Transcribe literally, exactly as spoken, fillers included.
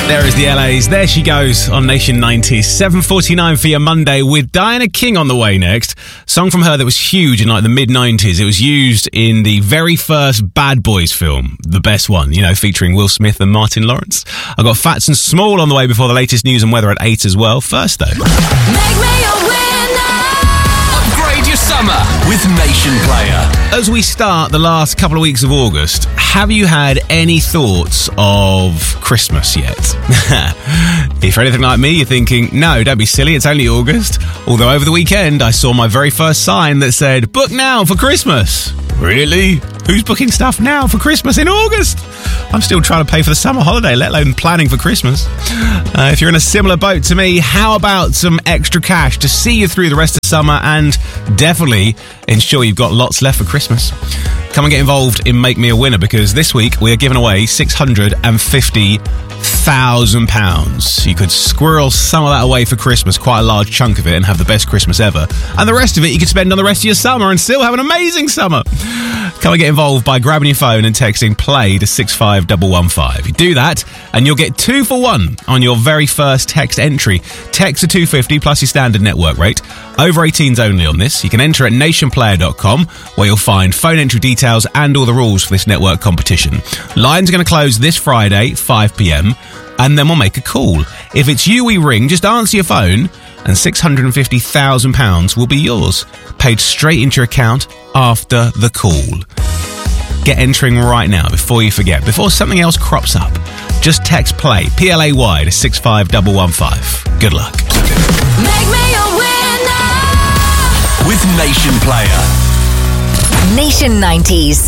There is the L A's. There she goes on Nation nineties. seven forty-nine for your Monday with Diana King on the way next. Song from her that was huge in like the mid nineties. It was used in the very first Bad Boys film, the best one, you know, featuring Will Smith and Martin Lawrence. I've got Fats and Small on the way before the latest news and weather at eight as well. First though. Make me a winner. Upgrade your summer with Nation Player. As we start the last couple of weeks of August, have you had any thoughts of Christmas yet? If you're anything like me, you're thinking, no, don't be silly, it's only August. Although over the weekend, I saw my very first sign that said, book now for Christmas. Really? Who's booking stuff now for Christmas in August? I'm still trying to pay for the summer holiday, let alone planning for Christmas. Uh, if you're in a similar boat to me, how about some extra cash to see you through the rest of summer and definitely ensure you've got lots left for Christmas? Come and get involved in Make Me a Winner, because this week we are giving away six hundred fifty thousand pounds. You could squirrel some of that away for Christmas, quite a large chunk of it, and have the best Christmas ever. And the rest of it you could spend on the rest of your summer and still have an amazing summer. Come and get involved by grabbing your phone and texting play to six five one one five. You do that and you'll get two for one on your very first text entry. Text to two fifty plus your standard network rate. Over eighteens only on this. You can enter at nation player dot com, where you'll find phone entry details and all the rules for this network competition. Lines are going to close this Friday, five p.m, and then we'll make a call. If it's you we ring, just answer your phone and six hundred fifty thousand pounds will be yours, paid straight into your account after the call. Get entering right now before you forget, before something else crops up. Just text play, P L A Y, to six five one one five. Good luck. Make me a winner. With Nation Player. Nation nineties.